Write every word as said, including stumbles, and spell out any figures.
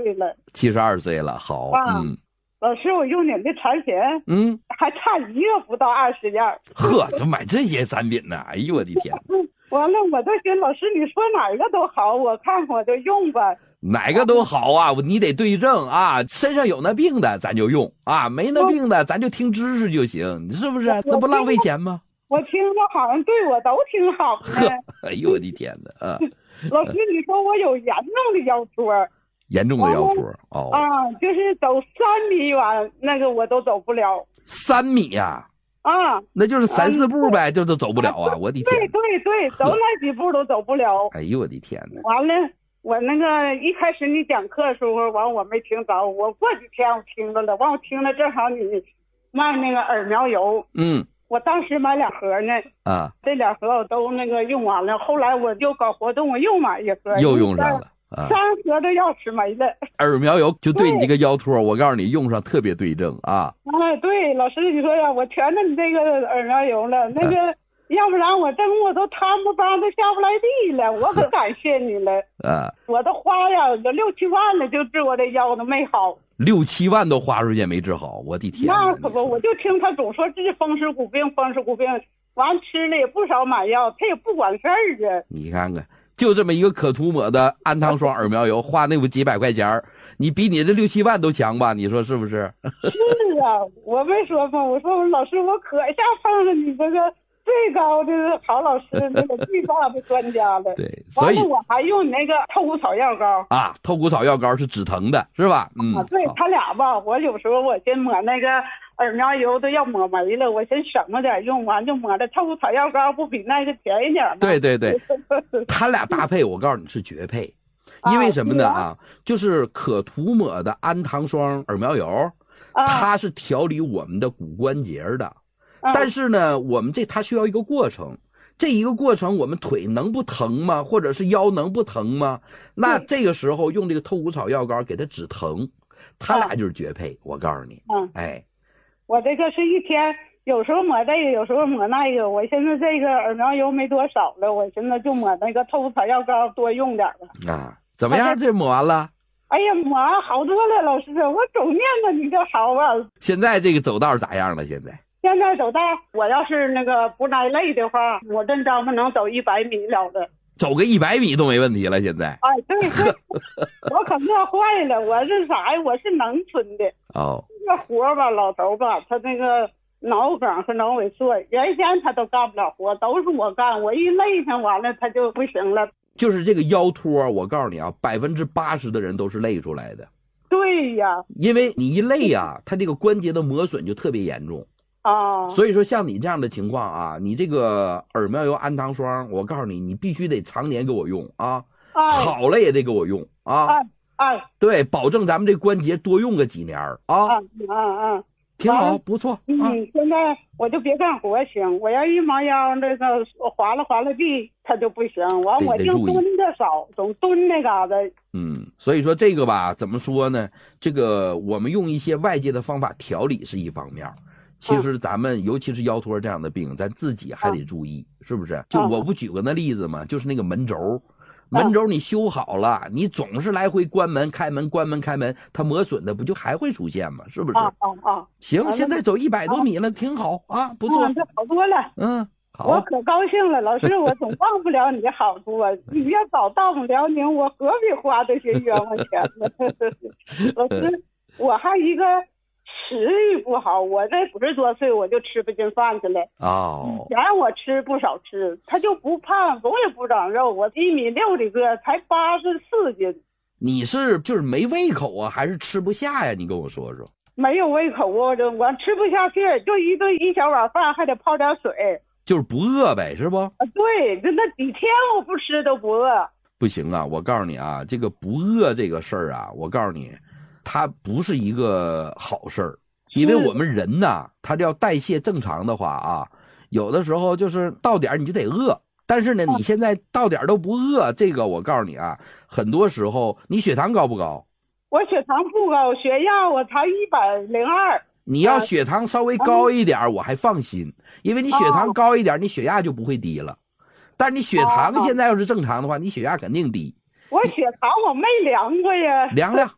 岁了。 七十二岁了，好， 啊、 嗯。 老师，我用你的产品， 嗯， 还差一个不到二十样。 呵，都买这些产品呢？哎呦我的天！ 完了，我就寻老师，你说哪个都好，我看我就用吧。 哪个都好啊，你得对症啊，身上有那病的咱就用啊，没那病的咱就听知识就行，你是不是？那不浪费钱吗？ 我听着好像对我都挺好的。 哎呦我的天哪！啊， 老师，你说我有严重的腰托。 严重的腰托哦啊，就是走三米远那个我都走不了。 三米呀？ 啊， 那就是三四步呗，就都走不了啊！我的天！ 对对对，走那几步都走不了。 哎呦我的天哪！ 完了，我那个一开始你讲课的时候，完我没听着，我过几天我听着了，完我听了正好你卖那个耳苗油， 嗯， 我当时买两盒呢， 啊， 这两盒我都那个用完了，后来我就搞活动，我又买一盒， 又用上了。啊、 三盒都要吃没了。 耳苗油就对你这个腰托，我告诉你用上特别对症啊！ 哎，对，老师你说呀，我全着你这个耳苗油了，那个、啊、要不然我这我都摊不帮都下不来地了，我可感谢你了。啊，我都花呀，有六七万了，就治我这腰都没好。 六七万都花出去没治好，我的天！ 那可不，我就听他总说治风湿骨病，风湿骨病，完吃了也不少买药，他也不管事儿啊。 你看看。就这么一个可涂抹的安糖霜耳苗油，花那不几百块钱，你比你这六七万都强吧？你说是不是？ 是啊，我没说嘛，我说老师，我可下碰上你这个最高的好老师，那个最大的专家了。 对，所以我还用那个透骨草药膏啊，透骨草药膏是止疼的，是吧？嗯， 啊、对他俩吧，我有时候我先抹那个耳苗油都要抹没了，我先省着点用，完就抹的透骨草药膏，不比那个便宜点吗？ 对对对，他俩搭配，我告诉你是绝配，因为什么呢啊？就是可涂抹的安糖霜耳苗油，它是调理我们的骨关节的，但是呢，我们这它需要一个过程。这一个过程，我们腿能不疼吗？或者是腰能不疼吗？那这个时候用这个透骨草药膏给它止疼，它俩就是绝配。我告诉你， 嗯， 哎。 我这个是一天，有时候抹这个，有时候抹那个。我现在这个耳苗油没多少了，我现在就抹那个透骨草药膏多用点了。 啊，怎么样？这抹完了？ 哎呀，抹完好多了，老师，我总念着你就好啊。 现在这个走道咋样了？现在？ 现在走道，我要是那个不挨累的话，我这张不能走一百米了的。 走个一百米都没问题了，现在。 哎，对对，我可乐坏了，我是啥呀？我是农村的。 哦。 这活吧，老头吧，他那个脑梗和脑萎缩，原先他都干不了活，都是我干。我一累上完了，他就不行了。 就是这个腰托，我告诉你啊，百分之八十的人都是累出来的。 对呀， 因为你一累啊，他这个关节的磨损就特别严重。 啊， 所以说像你这样的情况啊，你这个耳苗油安糖霜，我告诉你，你必须得常年给我用啊， 哎、 好了也得给我用啊， 哎哎， 对，保证咱们这关节多用个几年啊， 嗯嗯嗯， 挺好，不错。 嗯， 啊、 现在我就别干活行，我要一猫腰那个划拉划拉地，它就不行。完我就蹲的少，总蹲那嘎达。 嗯，所以说这个吧，怎么说呢？这个我们用一些外界的方法调理是一方面。其实咱们尤其是腰托这样的病，咱自己还得注意，是不是？就我不举个那例子嘛，就是那个门轴，门轴你修好了，你总是来回关门开门关门开门，它磨损的不就还会出现吗？是不是？ 啊啊啊！ 行，现在走一百多米了，挺好啊，不错， 这好多了。 嗯，好， 我可高兴了，老师，我总忘不了你的好处啊！你要早到不辽宁，我何必花这些冤枉钱呢？老师，我还一个。食欲不好，我这五十多岁我就吃不进饭去了。 哦， 以前我吃不少吃，他就不胖，我也不长肉，我一米六的个，才八十四斤。 你是就是没胃口啊，还是吃不下呀？你跟我说说。 没有胃口啊，这我吃不下去，就一顿一小碗饭，还得泡点水。 就是不饿呗，是不？ 啊，对，就那几天我不吃都不饿。 不行啊，我告诉你啊，这个不饿这个事儿啊，我告诉你。它不是一个好事儿，因为我们人呐，他要代谢正常的话啊，有的时候就是到点你就得饿，但是呢，你现在到点都不饿，这个我告诉你啊，很多时候你血糖高不高？ 我血糖不高，血压我才一百零二。 你要血糖稍微高一点，我还放心，因为你血糖高一点，你血压就不会低了。但是你血糖现在要是正常的话，你血压肯定低。 我血糖我没量过呀， 量量